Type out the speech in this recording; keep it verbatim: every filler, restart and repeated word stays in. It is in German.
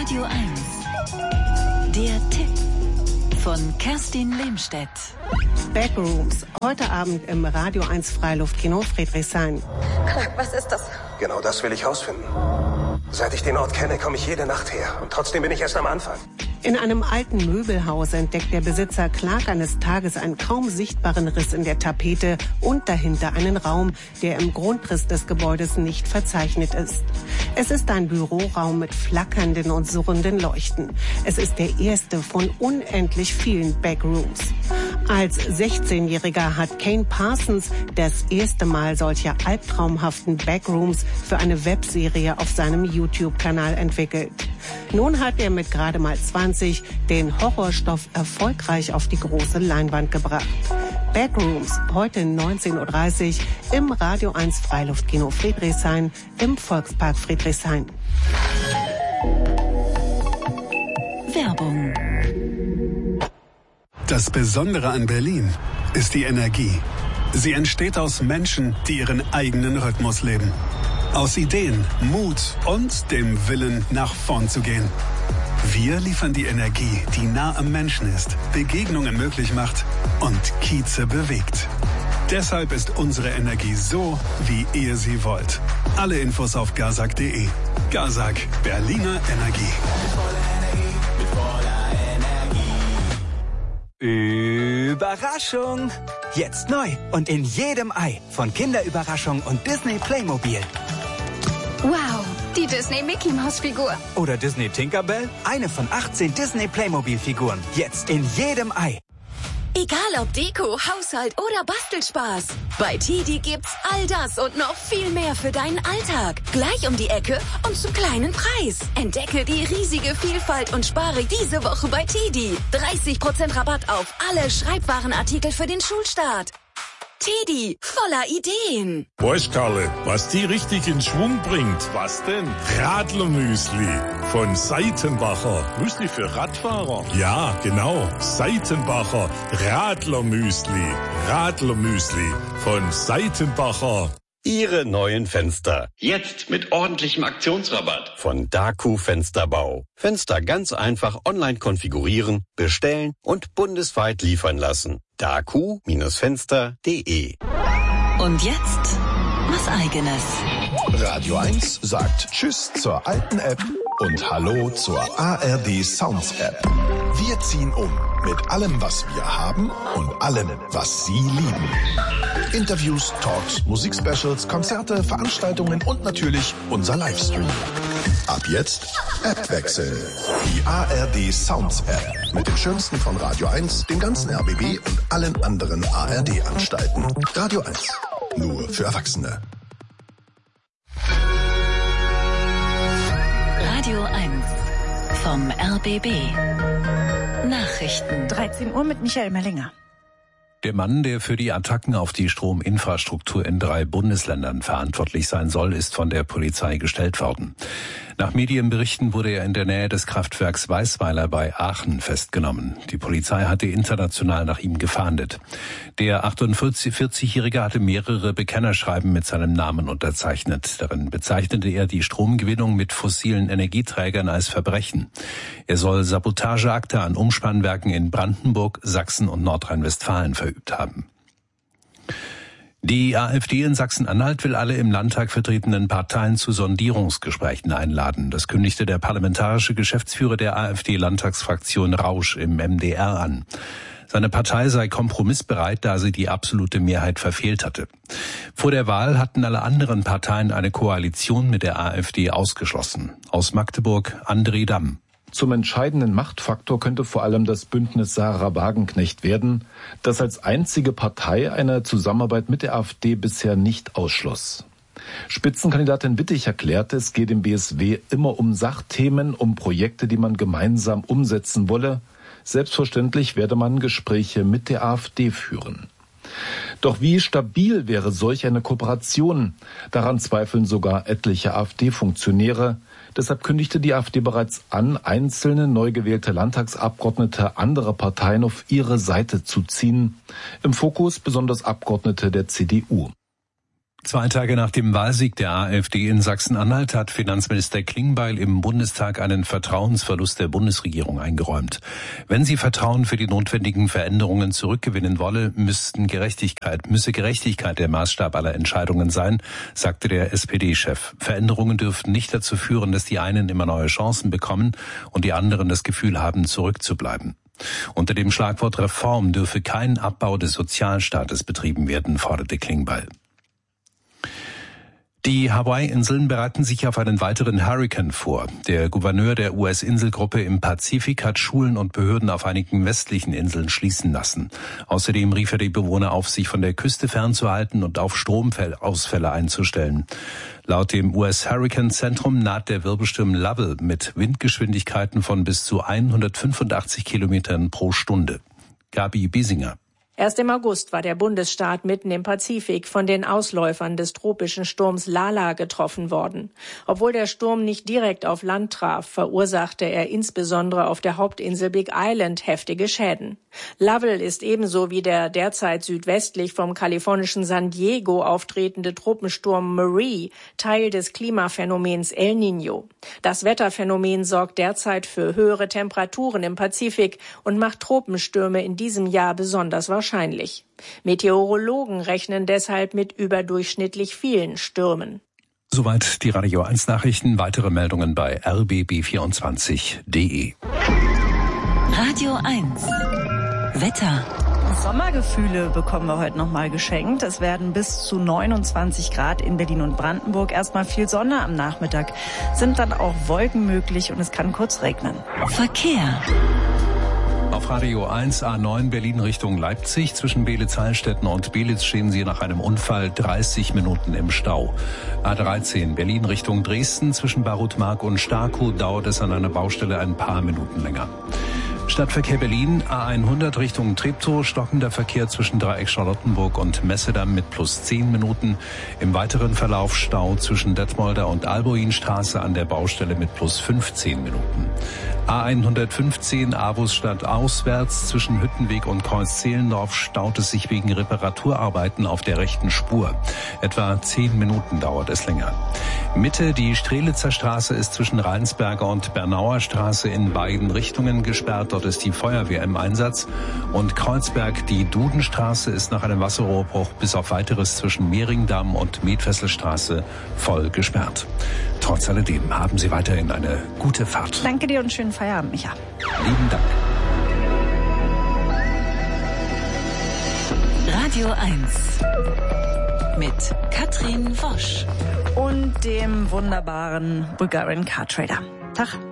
Radio eins. Der Tipp von Kerstin Lehmstedt. Backrooms. Heute Abend im Radio eins Freiluftkino Friedrichshain. Clark, was ist das? Genau das will ich rausfinden. Seit ich den Ort kenne, komme ich jede Nacht her. Und trotzdem bin ich erst am Anfang. In einem alten Möbelhaus entdeckt der Besitzer Clark eines Tages einen kaum sichtbaren Riss in der Tapete und dahinter einen Raum, der im Grundriss des Gebäudes nicht verzeichnet ist. Es ist ein Büroraum mit flackernden und surrenden Leuchten. Es ist der erste von unendlich vielen Backrooms. Als sechzehnjähriger hat Kane Parsons das erste Mal solche albtraumhaften Backrooms für eine Webserie auf seinem YouTube-Kanal entwickelt. Nun hat er mit gerade mal zwanzig den Horrorstoff erfolgreich auf die große Leinwand gebracht. Backrooms, heute neunzehn Uhr dreißig im Radio eins Freiluftkino Friedrichshain im Volkspark Friedrichshain. Werbung. Das Besondere an Berlin ist die Energie. Sie entsteht aus Menschen, die ihren eigenen Rhythmus leben. Aus Ideen, Mut und dem Willen, nach vorn zu gehen. Wir liefern die Energie, die nah am Menschen ist, Begegnungen möglich macht und Kieze bewegt. Deshalb ist unsere Energie so, wie ihr sie wollt. Alle Infos auf gazak punkt de. Gazak, Berliner Energie. Überraschung! Jetzt neu und in jedem Ei von Kinderüberraschung und Disney Playmobil. Wow, die Disney Mickey Maus Figur. Oder Disney Tinkerbell, eine von achtzehn Disney Playmobil Figuren. Jetzt in jedem Ei. Egal ob Deko, Haushalt oder Bastelspaß. Bei Tidi gibt's all das und noch viel mehr für deinen Alltag. Gleich um die Ecke und zum kleinen Preis. Entdecke die riesige Vielfalt und spare diese Woche bei Tidi. dreißig Prozent Rabatt auf alle Schreibwarenartikel für den Schulstart. Tidi, voller Ideen. Weißt, Karle, was die richtig in Schwung bringt? Was denn? Radlermüsli von Seitenbacher. Müsli für Radfahrer? Ja, genau. Seitenbacher Radlermüsli. Radlermüsli von Seitenbacher. Ihre neuen Fenster. Jetzt mit ordentlichem Aktionsrabatt. Von Daku Fensterbau. Fenster ganz einfach online konfigurieren, bestellen und bundesweit liefern lassen. daku Fenster punkt de. Und jetzt was Eigenes. Radio eins sagt Tschüss zur alten App und Hallo zur A R D Sounds App. Wir ziehen um mit allem, was wir haben und allem, was Sie lieben. Interviews, Talks, Musikspecials, Konzerte, Veranstaltungen und natürlich unser Livestream. Ab jetzt App wechseln. Die A R D Sounds App mit den schönsten von Radio eins, dem ganzen R B B und allen anderen A R D-Anstalten. Radio eins. Nur für Erwachsene. Radio eins vom R B B. Nachrichten. dreizehn Uhr mit Michael Mellinger. Der Mann, der für die Attacken auf die Strominfrastruktur in drei Bundesländern verantwortlich sein soll, ist von der Polizei gestellt worden. Nach Medienberichten wurde er in der Nähe des Kraftwerks Weißweiler bei Aachen festgenommen. Die Polizei hatte international nach ihm gefahndet. Der achtundvierzigjährige hatte mehrere Bekennerschreiben mit seinem Namen unterzeichnet. Darin bezeichnete er die Stromgewinnung mit fossilen Energieträgern als Verbrechen. Er soll Sabotageakte an Umspannwerken in Brandenburg, Sachsen und Nordrhein-Westfalen verübt haben. Die AfD in Sachsen-Anhalt will alle im Landtag vertretenen Parteien zu Sondierungsgesprächen einladen. Das kündigte der parlamentarische Geschäftsführer der AfD-Landtagsfraktion Rausch im M D R an. Seine Partei sei kompromissbereit, da sie die absolute Mehrheit verfehlt hatte. Vor der Wahl hatten alle anderen Parteien eine Koalition mit der AfD ausgeschlossen. Aus Magdeburg André Damm. Zum entscheidenden Machtfaktor könnte vor allem das Bündnis Sarah Wagenknecht werden, das als einzige Partei eine Zusammenarbeit mit der AfD bisher nicht ausschloss. Spitzenkandidatin Wittig erklärte, es geht im B S W immer um Sachthemen, um Projekte, die man gemeinsam umsetzen wolle. Selbstverständlich werde man Gespräche mit der AfD führen. Doch wie stabil wäre solch eine Kooperation? Daran zweifeln sogar etliche AfD-Funktionäre. Deshalb kündigte die AfD bereits an, einzelne neu gewählte Landtagsabgeordnete anderer Parteien auf ihre Seite zu ziehen. Im Fokus besonders Abgeordnete der C D U. Zwei Tage nach dem Wahlsieg der AfD in Sachsen-Anhalt hat Finanzminister Klingbeil im Bundestag einen Vertrauensverlust der Bundesregierung eingeräumt. Wenn sie Vertrauen für die notwendigen Veränderungen zurückgewinnen wolle, müssten Gerechtigkeit, müsse Gerechtigkeit der Maßstab aller Entscheidungen sein, sagte der S P D-Chef. Veränderungen dürften nicht dazu führen, dass die einen immer neue Chancen bekommen und die anderen das Gefühl haben, zurückzubleiben. Unter dem Schlagwort Reform dürfe kein Abbau des Sozialstaates betrieben werden, forderte Klingbeil. Die Hawaii-Inseln bereiten sich auf einen weiteren Hurrikan vor. Der Gouverneur der U S-Inselgruppe im Pazifik hat Schulen und Behörden auf einigen westlichen Inseln schließen lassen. Außerdem rief er die Bewohner auf, sich von der Küste fernzuhalten und auf Stromausfälle einzustellen. Laut dem U S-Hurrikan-Zentrum naht der Wirbelsturm Lovell mit Windgeschwindigkeiten von bis zu hundertfünfundachtzig Kilometern pro Stunde. Gabi Biesinger. Erst im August war der Bundesstaat mitten im Pazifik von den Ausläufern des tropischen Sturms Lala getroffen worden. Obwohl der Sturm nicht direkt auf Land traf, verursachte er insbesondere auf der Hauptinsel Big Island heftige Schäden. Lovell ist ebenso wie der derzeit südwestlich vom kalifornischen San Diego auftretende Tropensturm Marie Teil des Klimaphänomens El Niño. Das Wetterphänomen sorgt derzeit für höhere Temperaturen im Pazifik und macht Tropenstürme in diesem Jahr besonders wahrscheinlich. Wahrscheinlich. Meteorologen rechnen deshalb mit überdurchschnittlich vielen Stürmen. Soweit die Radio eins Nachrichten. Weitere Meldungen bei r b b vierundzwanzig punkt d e. Radio eins. Wetter. Sommergefühle bekommen wir heute noch mal geschenkt. Es werden bis zu neunundzwanzig Grad in Berlin und Brandenburg. Erstmal viel Sonne am Nachmittag. Sind dann auch Wolken möglich und es kann kurz regnen. Verkehr. Auf Radio eins A neun Berlin Richtung Leipzig. Zwischen Beelitz-Heilstätten und Belitz stehen Sie nach einem Unfall dreißig Minuten im Stau. A dreizehn Berlin Richtung Dresden. Zwischen Barutmark und Starkow dauert es an einer Baustelle ein paar Minuten länger. Stadtverkehr Berlin, A hundert Richtung Treptow, stockender Verkehr zwischen Dreieck Charlottenburg und Messedamm mit plus zehn Minuten. Im weiteren Verlauf Stau zwischen Detmolder und Alboinstraße an der Baustelle mit plus fünfzehn Minuten. A hundertfünfzehn Avusstadt auswärts zwischen Hüttenweg und Kreuz-Zehlendorf staut es sich wegen Reparaturarbeiten auf der rechten Spur. Etwa zehn Minuten dauert es länger. Mitte, die Strelitzer Straße ist zwischen Rheinsberger und Bernauer Straße in beiden Richtungen gesperrt. Dort ist die Feuerwehr im Einsatz. Und Kreuzberg, die Dudenstraße ist nach einem Wasserrohrbruch bis auf Weiteres zwischen Mehringdamm und Medfesselstraße voll gesperrt. Trotz alledem haben Sie weiterhin eine gute Fahrt. Danke dir und schönen Feierabend, Micha. Lieben Dank. Radio eins mit Katrin Wosch und dem wunderbaren Bulgarian Car Trader. Tag.